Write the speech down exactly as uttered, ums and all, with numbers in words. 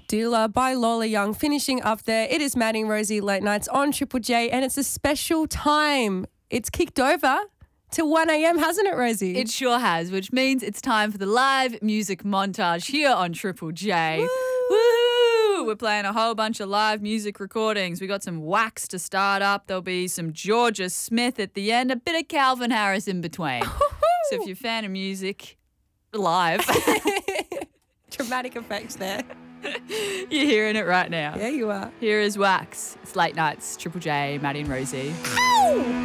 Dealer by Lola Young finishing up there. It is Maddie and Rosie Late Nights on Triple J, and it's a special time. It's kicked over to one a.m., hasn't it, Rosie? It sure has, which means it's time for the live music montage here on Triple J. Woo! Woo! We're playing a whole bunch of live music recordings. We got some Wax to start up. There'll be some Georgia Smith at the end, a bit of Calvin Harris in between. So if you're a fan of music, live. Dramatic effects there. You're hearing it right now. Yeah, you are. Here is Wax. It's Late Nights, Triple J, Maddie and Rosie. Ow!